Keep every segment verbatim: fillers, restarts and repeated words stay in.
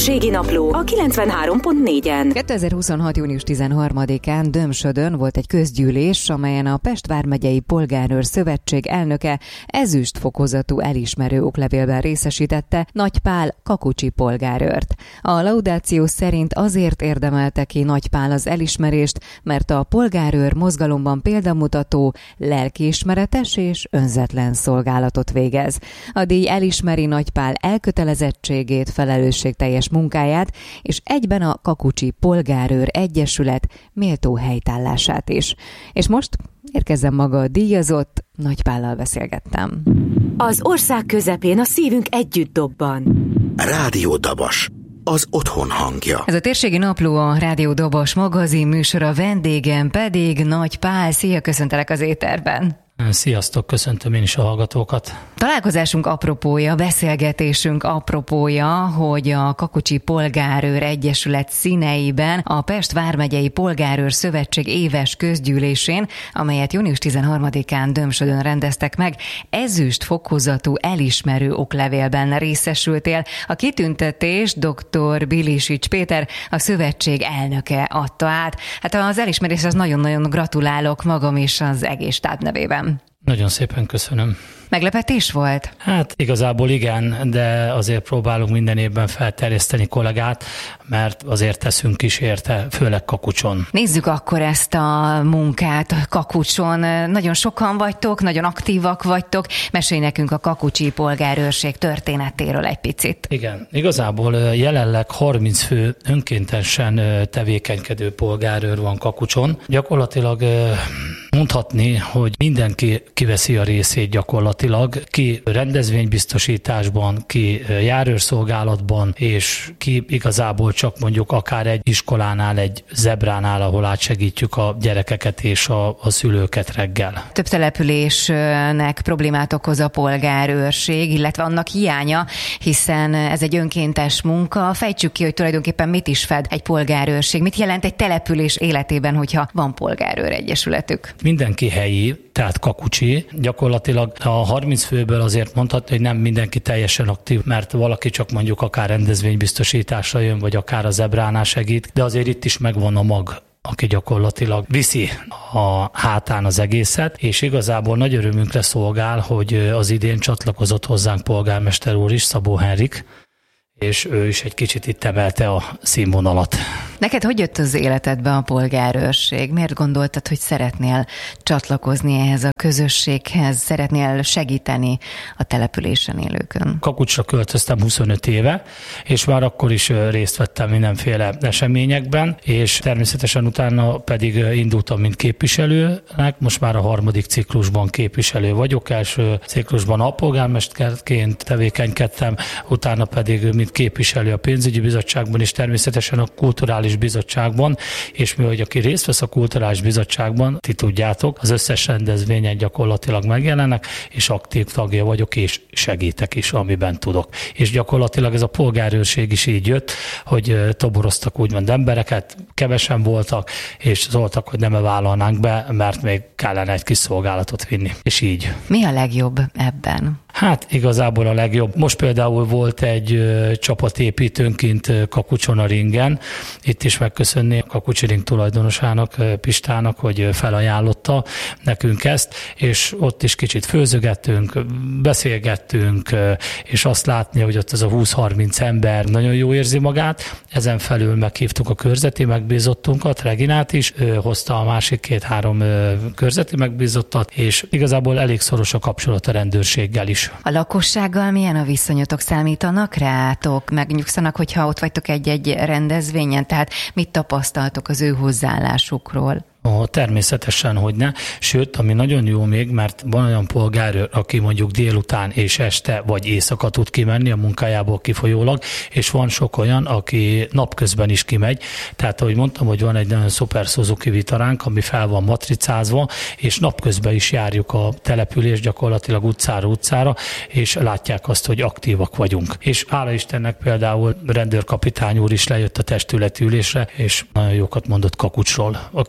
Térségi Napló a kilencvenhárom pont négyen. kétezer-huszonhat. június tizenharmadikán Dömsödön volt egy közgyűlés, amelyen a Pest vármegyei Polgárőr Szövetség elnöke ezüst fokozatú elismerő oklevélben részesítette Nagy Pál kakucsi polgárőrt. A laudáció szerint azért érdemelte ki Nagy Pál az elismerést, mert a polgárőr mozgalomban példamutató, lelkiismeretes és önzetlen szolgálatot végez. A díj elismeri Nagy Pál elkötelezettségét, felelősségteljes munkáját, és egyben a Kakucsi Polgárőr Egyesület méltó helytállását is. És most érkezzen maga a díjazott, Nagy Pállal beszélgettem. Az ország közepén a szívünk együtt dobban. Rádió Dabas, az otthon hangja. Ez a Térségi Napló, a Rádió Dabas magazin műsora, vendégem pedig Nagy Pál. Szia, köszöntelek az éterben. Sziasztok, köszöntöm én is a hallgatókat. Találkozásunk apropója, beszélgetésünk apropója, hogy a Kakucsi Polgárőr Egyesület színeiben a Pest vármegyei Polgárőr Szövetség éves közgyűlésén, amelyet június tizenharmadikán Dömsödön rendeztek meg, ezüst fokozatú elismerő oklevélben részesültél. A kitüntetés dr. Bilisics Péter, a szövetség elnöke adta át. Hát az elismerés, az nagyon-nagyon gratulálok magam is az egész stáb nevében. Nagyon szépen köszönöm. Meglepetés volt? Hát igazából igen, de azért próbálunk minden évben felterjeszteni kollégát, mert azért teszünk is érte, főleg Kakucson. Nézzük akkor ezt a munkát Kakucson. Nagyon sokan vagytok, nagyon aktívak vagytok. Mesélj nekünk a kakucsi polgárőrség történetéről egy picit. Igen, igazából jelenleg harminc fő önkéntesen tevékenykedő polgárőr van Kakucson. Gyakorlatilag mondhatni, hogy mindenki kiveszi a részét gyakorlatilag, ki rendezvénybiztosításban, ki járőrszolgálatban, és ki igazából csak mondjuk akár egy iskolánál, egy zebránál, ahol átsegítjük a gyerekeket és a, a szülőket reggel. Több településnek problémát okoz a polgárőrség, illetve annak hiánya, hiszen ez egy önkéntes munka. Fejtsük ki, hogy tulajdonképpen mit is fed egy polgárőrség, mit jelent egy település életében, hogyha van polgárőr egyesületük. Mindenki helyi, tehát kakucsi. Gyakorlatilag a harminc főből azért mondhatni, hogy nem mindenki teljesen aktív, mert valaki csak mondjuk akár rendezvénybiztosításra jön, vagy akár a zebránál segít, de azért itt is megvan a mag, aki gyakorlatilag viszi a hátán az egészet, és igazából nagy örömünkre szolgál, hogy az idén csatlakozott hozzánk polgármester úr is, Szabó Henrik, és ő is egy kicsit itt emelte a színvonalat. Neked hogy jött az életedbe a polgárőrség? Miért gondoltad, hogy szeretnél csatlakozni ehhez a közösséghez, szeretnél segíteni a településen élőkön? Kakucsra költöztem huszonöt éve, és már akkor is részt vettem mindenféle eseményekben, és természetesen utána pedig indultam, mint képviselőnek, most már a harmadik ciklusban képviselő vagyok, első ciklusban alpolgármesterként tevékenykedtem, utána pedig mint képviselő a pénzügyi bizottságban, és természetesen a kulturális bizottságban, és mi, hogy aki részt vesz a kulturális bizottságban, ti tudjátok, az összes rendezvényen gyakorlatilag megjelennek, és aktív tagja vagyok, és segítek is, amiben tudok. És gyakorlatilag ez a polgárőrség is így jött, hogy toboroztak úgymond embereket, kevesen voltak, és szóltak, hogy nem vállalnánk be, mert még kellene egy kis szolgálatot vinni. És így. Mi a legjobb ebben? Hát igazából a legjobb. Most például volt egy ö, csapatépítőnk kint Kakucson a ringen. Itt is megköszönni a Kakucsi Ring tulajdonosának, Pistának, hogy felajánlotta nekünk ezt, és ott is kicsit főzögettünk, beszélgettünk, és azt látni, hogy ott az a húsz-harminc ember nagyon jó érzi magát. Ezen felül meghívtuk a körzeti megbízottunkat, Reginát is, ő hozta a másik két-három körzeti megbízottat, és igazából elég szoros a kapcsolat a rendőrséggel is. A lakossággal milyen a viszonyotok? Számítanak rátok? Megnyugszanak, hogyha ott vagytok egy-egy rendezvényen? Tehát mit tapasztaltok az ő hozzáállásukról? Oh, természetesen, hogy ne. Sőt, ami nagyon jó még, mert van olyan polgárőr, aki mondjuk délután és este vagy éjszaka tud kimenni a munkájából kifolyólag, és van sok olyan, aki napközben is kimegy. Tehát, ahogy mondtam, hogy van egy nagyon szuper Suzuki Vitaránk, ami fel van matricázva, és napközben is járjuk a település gyakorlatilag utcára utcára, és látják azt, hogy aktívak vagyunk. És hála Istennek például rendőrkapitány úr is lejött a testületi ülésre, és nagyon jókat mondott Kakucsról, a közbiztonságról.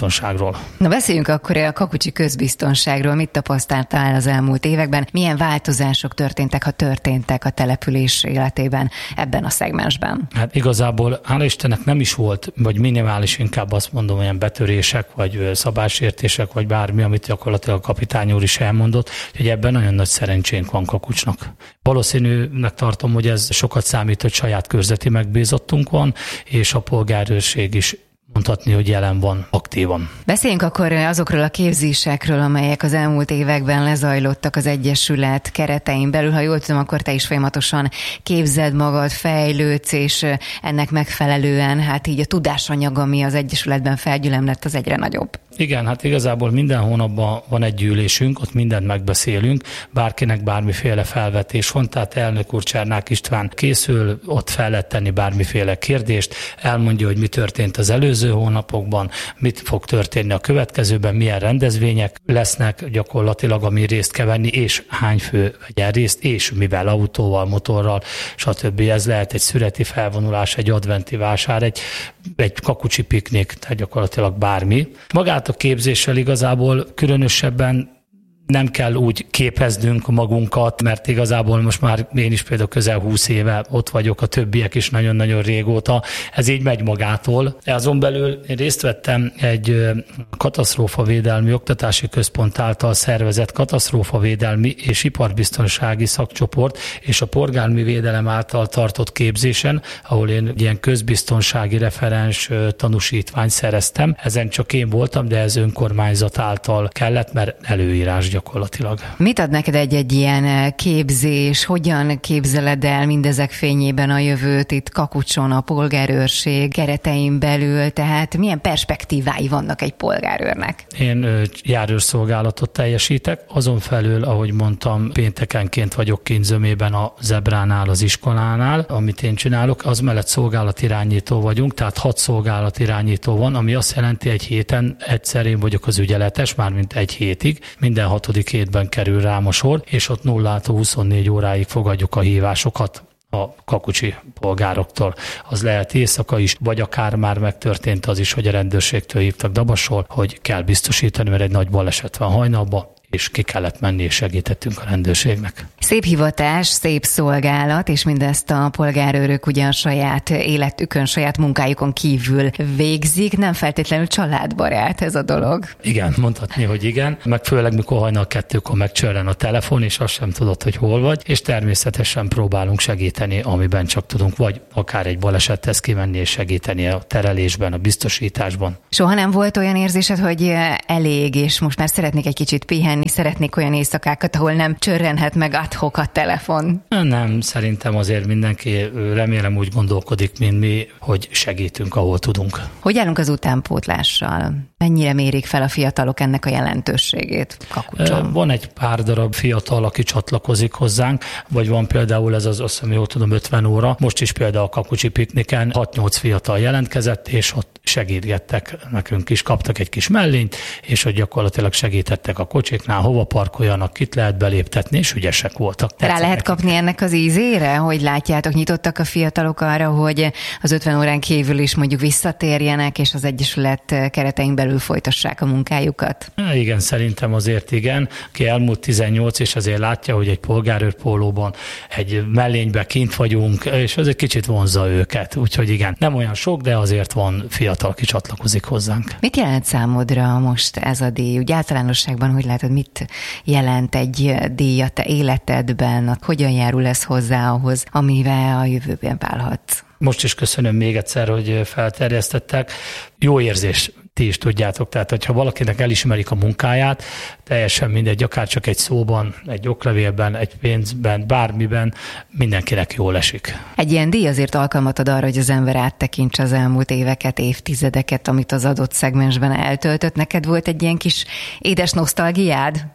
közbiztonságról. Na beszéljünk akkor a kakucsi közbiztonságról. Mit tapasztaltál az elmúlt években? Milyen változások történtek, ha történtek a település életében ebben a szegmensben? Hát igazából hála Istennek nem is volt, vagy minimális, inkább azt mondom, olyan betörések, vagy szabálysértések, vagy bármi, amit gyakorlatilag a kapitány úr is elmondott, hogy ebben nagyon nagy szerencsénk van Kakucsnak. Valószínűnek tartom, hogy ez sokat számít, hogy saját körzeti megbízottunk van, és a polgárőrség is mondhatni, hogy jelen van, aktívan. Beszéljünk akkor azokról a képzésekről, amelyek az elmúlt években lezajlottak az Egyesület keretein belül. Ha jól tudom, akkor te is folyamatosan képzed magad, fejlődsz, és ennek megfelelően hát így a tudásanyag, ami az Egyesületben felgyülemlett, az egyre nagyobb. Igen, hát igazából minden hónapban van egy gyűlésünk, ott mindent megbeszélünk, bárkinek bármiféle felvetés van, tehát elnök úr Csernák István készül, ott fel lehet tenni bármiféle kérdést, elmondja, hogy mi történt az előző hónapokban, mit fog történni a következőben, milyen rendezvények lesznek gyakorlatilag, ami részt kell venni, és hány fő vegyen részt, és mivel autóval, motorral, stb. Ez lehet egy szüreti felvonulás, egy adventi vásár, egy, egy kakucsi piknik, tehát gyakorlatilag bármi. Magát a képzéssel igazából különösebben nem kell úgy képeznünk magunkat, mert igazából most már én is például közel húsz éve ott vagyok, a többiek is nagyon-nagyon régóta, ez így megy magától. Azon belül én részt vettem egy katasztrófavédelmi oktatási központ által szervezett katasztrófavédelmi és iparbiztonsági szakcsoport és a polgármi védelem által tartott képzésen, ahol én ilyen közbiztonsági referens tanúsítványt szereztem. Ezen csak én voltam, de ez önkormányzat által kellett, mert előírás gyakorlatilag. Mit ad neked egy-egy ilyen képzés? Hogyan képzeled el mindezek fényében a jövőt itt Kakucson, a polgárőrség keretein belül? Tehát milyen perspektívái vannak egy polgárőrnek? Én járőrszolgálatot teljesítek. Azon felül, ahogy mondtam, péntekenként vagyok kint Zömében a Zebránál, az iskolánál, amit én csinálok. Az mellett szolgálatirányító vagyunk, tehát hat szolgálatirányító van, ami azt jelenti, egy héten egyszer én vagyok az ügyeletes, mármint egy hétig. Minden hatodik hétben kerül rám a sor, és ott nullától huszonnégy óráig fogadjuk a hívásokat a kakucsi polgároktól. Az lehet éjszaka is, vagy akár már megtörtént az is, hogy a rendőrségtől hívtak Dabasról, hogy kell biztosítani, mert egy nagy baleset van hajnalban, és ki kellett menni, és segítettünk a rendőrségnek. Szép hivatás, szép szolgálat, és mindezt a polgárőrök ugyan saját életükön, saját munkájukon kívül végzik, nem feltétlenül családbarát ez a dolog. Igen, mondhatni, hogy igen, meg főleg mikor hajnal kettőkor megcsörren a telefon, és azt sem tudod, hogy hol vagy, és természetesen próbálunk segíteni, amiben csak tudunk, vagy akár egy balesethez kimenni és segíteni a terelésben, a biztosításban. Soha nem volt olyan érzésed, hogy elég, és most már szeretnék egy kicsit pihenni, szeretnék olyan éjszakákat, ahol nem csörrenhet meg ad-hoc a telefon? Nem, szerintem azért mindenki, remélem úgy gondolkodik, mint mi, hogy segítünk, ahol tudunk. Hogy állunk az utánpótlással? Mennyire mérik fel a fiatalok ennek a jelentőségét Kakucson? Van egy pár darab fiatal, aki csatlakozik hozzánk, vagy van például ez az, azt hiszem, jól tudom, ötven óra. Most is például a kakucsi pikniken hat-nyolc fiatal jelentkezett, és ott segítgettek nekünk is, kaptak egy kis mellényt, és ott gyakorlatilag segítettek a kocsiknál, hova parkoljanak, kit lehet beléptetni, és ügyesek voltak. Rá lehet nekik kapni ennek az ízére, hogy látjátok, nyitottak a fiatalok arra, hogy az ötven órán kívül is mondjuk visszatérjenek, és az Egyesület keretein belül folytassák a munkájukat? Igen, szerintem azért igen. Ki elmúlt tizennyolc, és azért látja, hogy egy polgárőrpólóban, egy mellényben kint vagyunk, és az egy kicsit vonzza őket. Úgyhogy igen, nem olyan sok, de azért van fiatal, aki csatlakozik hozzánk. Mit jelent számodra most ez a díj? Úgy általánosságban, hogy látod, mit jelent egy díj a te életedben? Hogyan járul ez hozzá ahhoz, amivel a jövőben válhatsz? Most is köszönöm még egyszer, hogy felterjesztettek. Jó érzés, ti is tudjátok, tehát hogyha valakinek elismerik a munkáját, teljesen mindegy, akár csak egy szóban, egy oklevélben, egy pénzben, bármiben, mindenkinek jól esik. Egy ilyen díj azért alkalmat ad arra, hogy az ember áttekintse az elmúlt éveket, évtizedeket, amit az adott szegmensben eltöltött. Neked volt egy ilyen kis édes nosztalgiád?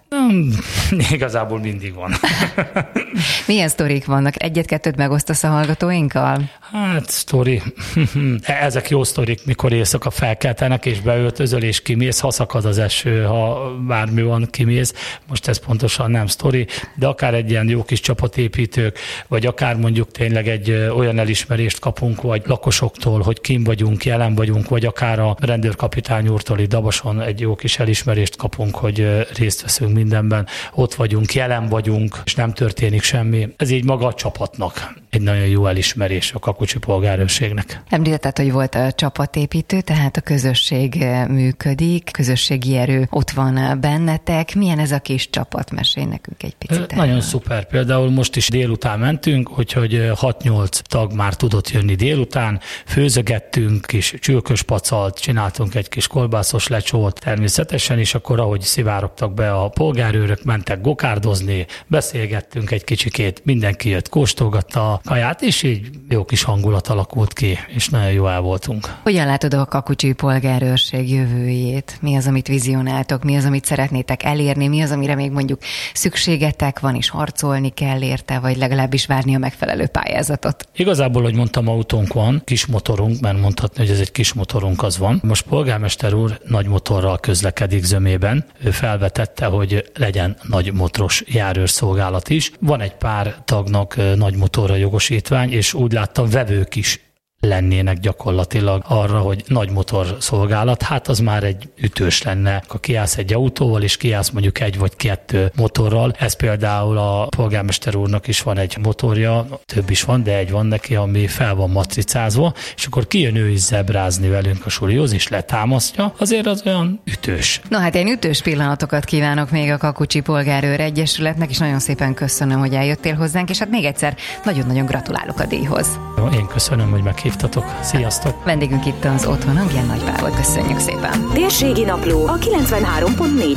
Hmm, igazából mindig van. Milyen sztorik vannak? Egyet-kettőt megosztasz a hallgatóinkkal? Hát, sztori. Ezek jó sztorik, mikor éjszaka felkeltenek, és beöltözöl, és kimész, ha szakad az eső, ha bármi van, kimész. Most ez pontosan nem sztori, de akár egy ilyen jó kis csapatépítők, vagy akár mondjuk tényleg egy olyan elismerést kapunk, vagy lakosoktól, hogy kim vagyunk, jelen vagyunk, vagy akár a rendőrkapitány úrtól itt Dabason egy jó kis elismerést kapunk, hogy részt veszünk mindenben, ott vagyunk, jelen vagyunk, és nem történik semmi. Ez így maga a csapatnak egy nagyon jó elismerés a Kakucsi polgárőrségnek. Említetted, hogy volt a csapatépítő, tehát a közösség működik, közösségi erő ott van bennetek. Milyen ez a kis csapat? Mesélj nekünk egy picit. Nagyon el. Szuper. Például most is délután mentünk, úgyhogy hat-nyolc tag már tudott jönni délután. Főzögettünk, kis csülkös pacalt, csináltunk egy kis kolbászos lecsót természetesen, és akkor ahogy szivárogtak be a polgárőrök, mentek gokárdozni, beszélgettünk egy kicsikét, mindenki jött, kóstolgatta a kaját, és így jó kis hangulat alakult ki, és nagyon jó el voltunk. Hogyan látod a Kakucsi polgárőrség jövőjét? Mi az, amit vizionáltok? Mi az, amit szeretnétek elérni? Mi az, amire még mondjuk szükségetek van, és harcolni kell érte, vagy legalábbis várni a megfelelő pályázatot? Igazából, hogy mondtam, autónk van, kis motorunk, mert mondhatni, hogy ez egy kis motorunk, az van. Most polgármester úr nagy motorral közlekedik Zömében. Ő felvetette, hogy legyen nagy motoros járőrszolgálat is. Van egy pár tagnak nagy motorra jogosítvány, és úgy láttam, vevők is lennének gyakorlatilag arra, hogy nagy motor szolgálat, hát az már egy ütős lenne. Ha kiállsz egy autóval, és kiállsz mondjuk egy vagy kettő motorral, ez például a polgármester úrnak is van egy motorja, több is van, de egy van neki, ami fel van matricázva, és akkor kijön ő is zebrázni velünk a sulihoz, és letámasztja, azért az olyan ütős. Na hát én ütős pillanatokat kívánok még a Kakucsi Polgárőr Egyesületnek, és nagyon szépen köszönöm, hogy eljöttél hozzánk, és hát még egyszer nagyon-nagyon gratulálok a díjhoz. Én köszönöm, hogy meghívtatok. Sziasztok! Vendégünk itt az Otthon hangján, Nagy Pál volt. Köszönjük szépen! Térségi napló a kilencvenhárom pont négy